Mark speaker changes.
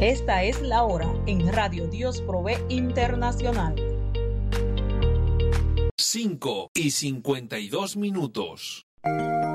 Speaker 1: Esta es la hora en Radio Dios Provee Internacional.
Speaker 2: 5:52.